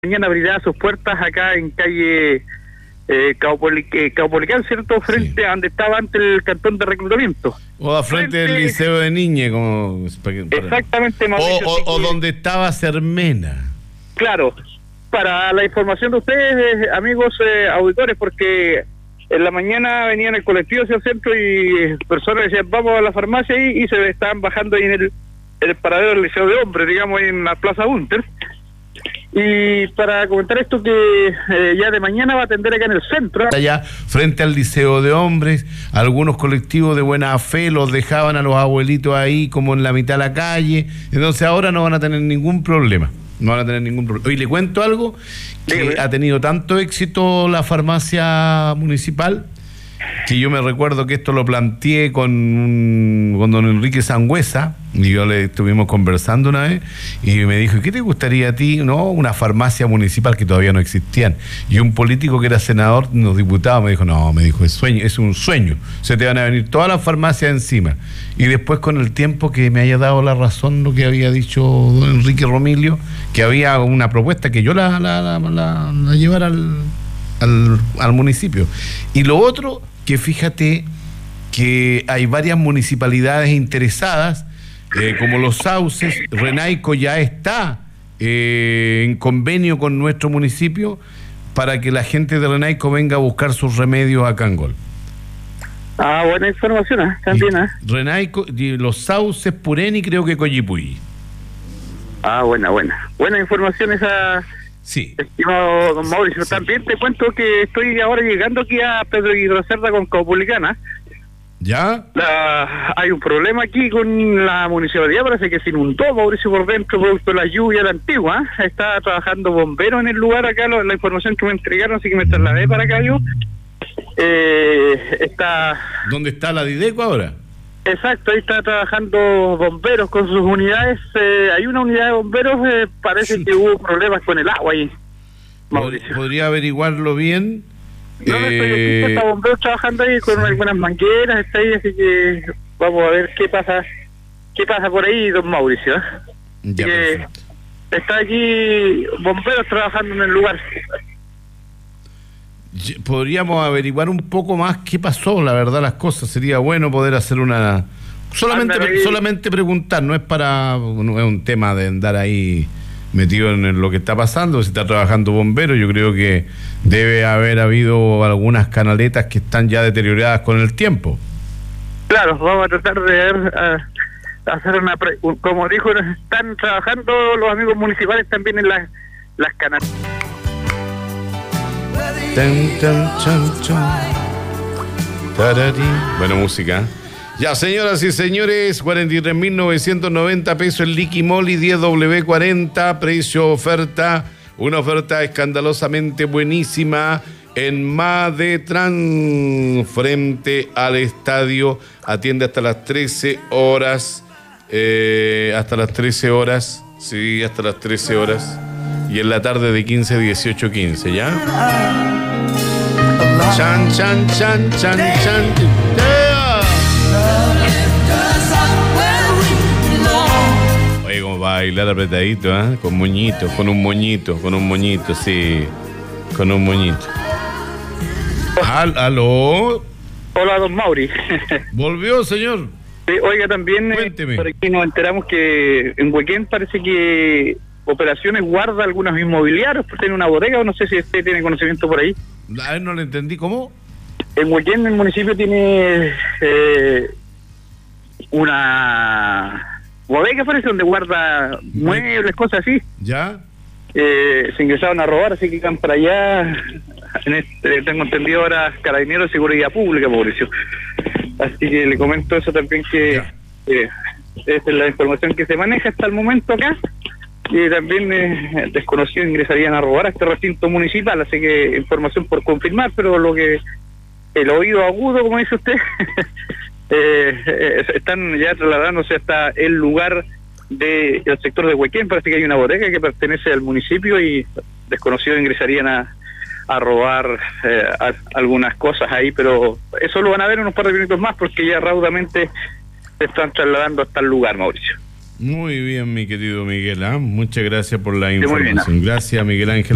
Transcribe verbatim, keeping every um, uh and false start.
Mañana abrirá sus puertas acá en calle eh, Caupolicán, ¿cierto? Frente sí. a donde estaba antes el cantón de reclutamiento. O a frente, frente del Liceo de Niñe, como... Exactamente, Mauricio. O, o, o donde estaba Sermena. Claro, para la información de ustedes, amigos eh, auditores, porque en la mañana venían el colectivo hacia el centro y personas decían, vamos a la farmacia y, y se estaban bajando ahí en el, en el paradero del Liceo de Hombres, digamos, en la Plaza Bunter. Y para comentar esto que eh, ya de mañana va a atender acá en el centro. Allá, frente al Liceo de Hombres, algunos colectivos de buena fe los dejaban a los abuelitos ahí como en la mitad de la calle, entonces ahora no van a tener ningún problema, no van a tener ningún problema. Y le cuento algo, que Dígame. ha tenido tanto éxito la farmacia municipal, que yo me recuerdo que esto lo planteé con, con don Enrique Sangüesa, y yo le estuvimos conversando una vez, y me dijo, ¿qué te gustaría a ti? No, una farmacia municipal, que todavía no existían. Y un político que era senador, unos diputados, me dijo, no, me dijo, es sueño, es un sueño, se te van a venir todas las farmacias encima. Y después con el tiempo que me haya dado la razón lo que había dicho don Enrique Romilio, que había una propuesta que yo la, la, la, la, la llevara al, al, al municipio. Y lo otro, que fíjate que hay varias municipalidades interesadas, eh, como Los Sauces. Renaico ya está eh, en convenio con nuestro municipio para que la gente de Renaico venga a buscar sus remedios a Cangol. Ah, buena información, ¿eh? También, ¿eh? Renaico, Los Sauces, Purén, creo que Coyipulli. Ah, buena, buena. Buena información esa... Sí. Estimado don Mauricio, sí. También te cuento que estoy ahora llegando aquí a Pedro Aguirre Cerda con Caupolicán. ¿Ya? La, hay un problema aquí con la municipalidad, parece que se inundó, Mauricio, por dentro, producto de la lluvia de la antigua. Está trabajando bomberos en el lugar acá, lo, la información que me entregaron, así que me trasladé para acá yo. Eh, está... ¿Dónde está la Dideco ahora? Exacto, ahí está trabajando bomberos con sus unidades. Eh, hay una unidad de bomberos, eh, parece sí. que hubo problemas con el agua ahí, Mauricio. ¿Podría averiguarlo bien? No, eh... estoy aquí, está bomberos trabajando ahí con algunas mangueras, está ahí, así que vamos a ver qué pasa qué pasa por ahí, don Mauricio. Ya, que está aquí bomberos trabajando en el lugar. Podríamos averiguar un poco más qué pasó, la verdad, las cosas. Sería bueno poder hacer una... Solamente pre... solamente preguntar, no es para... no es un tema de andar ahí metido en lo que está pasando. Si está trabajando bombero, yo creo que debe haber habido algunas canaletas que están ya deterioradas con el tiempo. Claro, vamos a tratar de ver, uh, hacer una... Pre... como dijo, están trabajando los amigos municipales también en las, las canaletas. Tan, tan, chan, chan. Buena música. Ya, señoras y señores, cuarenta y tres mil novecientos noventa pesos el Liqui Moly diez W cuarenta, precio oferta, una oferta escandalosamente buenísima en Madetran, frente al estadio. Atiende hasta las trece horas, eh, hasta las trece horas, sí, hasta las trece horas. Y en la tarde de quince a dieciocho quince, ¿ya? Chan, chan, chan, chan, chan. Oye, como va a bailar apretadito, ¿eh? Con moñito, con un moñito, con un moñito, sí. Con un moñito. Al, ¿Aló? Hola, don Mauri. ¿Volvió, señor? Sí, oiga, también eh, por aquí nos enteramos que en Huequén parece que Operaciones guarda algunos inmobiliarios, pues tiene una bodega, o no sé si usted tiene conocimiento por ahí. A ver, no le entendí, ¿cómo? En Huequén, el municipio tiene eh, una bodega, parece, donde guarda muebles, cosas así. ¿Ya? Eh, se ingresaron a robar, así que iban para allá. En este, tengo entendido ahora, Carabineros de Seguridad Pública, Mauricio. Así que le comento eso también, que eh, esa es la información que se maneja hasta el momento acá. Y también eh, desconocidos ingresarían a robar a este recinto municipal, así que información por confirmar, pero lo que el oído agudo, como dice usted, eh, eh, están ya trasladándose hasta el lugar del de, sector de Huequén. Parece que hay una bodega que pertenece al municipio y desconocidos ingresarían a, a robar eh, a, algunas cosas ahí, pero eso lo van a ver en unos par de minutos más, porque ya raudamente se están trasladando hasta el lugar, Mauricio. Muy bien, mi querido Miguel, ¿eh? Muchas gracias por la información. Gracias, Miguel Ángel.